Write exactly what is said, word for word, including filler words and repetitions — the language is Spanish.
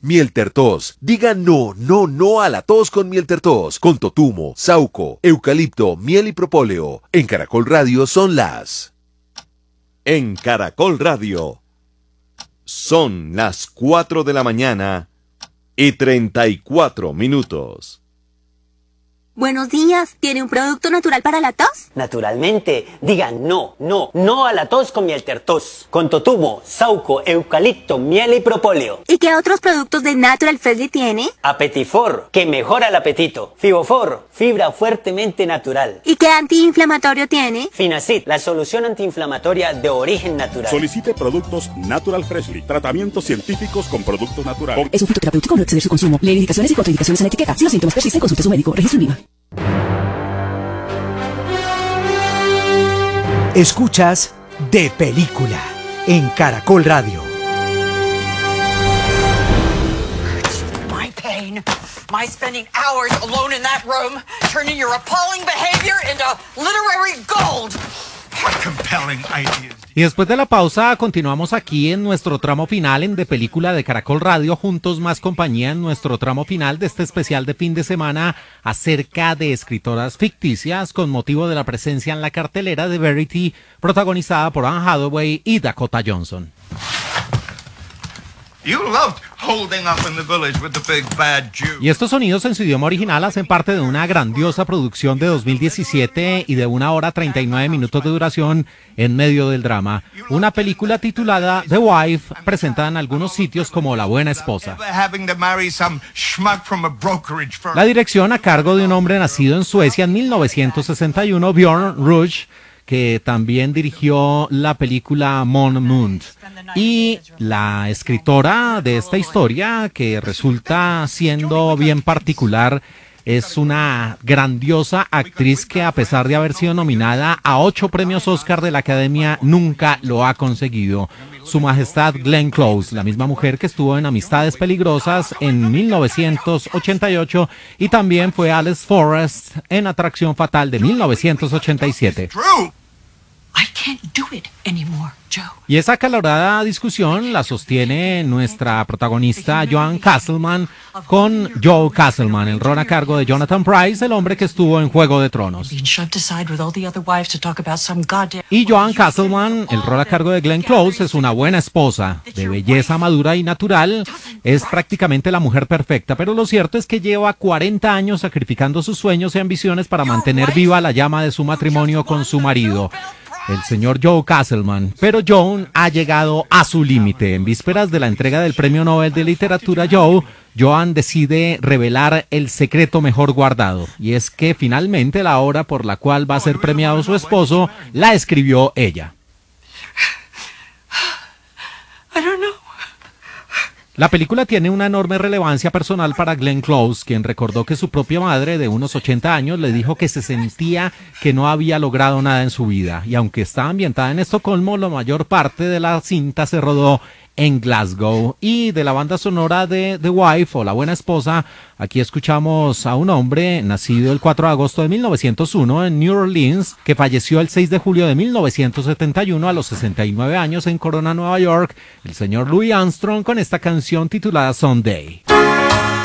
Mieltertos. Diga no, no, no a la tos con Mieltertos. Con totumo, sauco, eucalipto, miel y propóleo. En Caracol Radio son las... En Caracol Radio son las cuatro de la mañana y treinta y cuatro minutos. Buenos días, ¿tiene un producto natural para la tos? Naturalmente, digan no, no, no a la tos con Mieltertos. Con totumo, sauco, eucalipto, miel y propóleo. ¿Y qué otros productos de Natural Freshly tiene? Apetifor, que mejora el apetito. Fibofor, fibra fuertemente natural. ¿Y qué antiinflamatorio tiene? Finacid, la solución antiinflamatoria de origen natural. Solicite productos Natural Freshly. Tratamientos científicos con productos naturales. Es un fitoterapéutico, no exceder su consumo. Lee indicaciones y contraindicaciones en etiqueta. Si los síntomas persisten, consulte a su médico. Registro INVIMA. Escuchas De Película en Caracol Radio. My pain, my spending hours alone in that room, turning your appalling behavior into literary gold. What compelling ideas. Y después de la pausa continuamos aquí en nuestro tramo final en De Película de Caracol Radio, juntos más compañía en nuestro tramo final de este especial de fin de semana acerca de escritoras ficticias con motivo de la presencia en la cartelera de Verity, protagonizada por Anne Hathaway y Dakota Johnson. You loved holding up in the village with the big bad Jew. Y estos sonidos en su idioma original hacen parte de una grandiosa producción de dos mil diecisiete y de una hora treinta y nueve minutos de duración en medio del drama. Una película titulada The Wife, presentada en algunos sitios como La Buena Esposa. La dirección a cargo de un hombre nacido en Suecia en mil novecientos sesenta y uno, Björn Ruge, que también dirigió la película Mon Mund. Y la escritora de esta historia, que resulta siendo bien particular, es una grandiosa actriz que, a pesar de haber sido nominada a ocho premios Oscar de la Academia, nunca lo ha conseguido. Su Majestad Glenn Close, la misma mujer que estuvo en Amistades Peligrosas en mil novecientos ochenta y ocho, y también fue Alice Forrest en Atracción Fatal de mil novecientos ochenta y siete. I can't do it anymore, Joe. Y esa acalorada discusión la sostiene nuestra protagonista Joan Castleman con Joe Castleman, el rol a cargo de Jonathan Pryce, el hombre que estuvo en Juego de Tronos. Y Joan Castleman, el rol a cargo de Glenn Close, es una buena esposa, de belleza madura y natural, es prácticamente la mujer perfecta, pero lo cierto es que lleva cuarenta años sacrificando sus sueños y ambiciones para mantener viva la llama de su matrimonio con su marido, el señor Joe Castleman. Pero Joan ha llegado a su límite. En vísperas de la entrega del Premio Nobel de Literatura Joe, Joan decide revelar el secreto mejor guardado, y es que finalmente la obra por la cual va a ser premiado su esposo la escribió ella. I don't know. La película tiene una enorme relevancia personal para Glenn Close, quien recordó que su propia madre, de unos ochenta años, le dijo que se sentía que no había logrado nada en su vida. Y aunque está ambientada en Estocolmo, la mayor parte de la cinta se rodó en Glasgow. Y de la banda sonora de The Wife, o La Buena Esposa, aquí escuchamos a un hombre nacido el cuatro de agosto de mil novecientos uno en New Orleans, que falleció el seis de julio de mil novecientos setenta y uno a los sesenta y nueve años en Corona, Nueva York, el señor Louis Armstrong, con esta canción titulada Someday.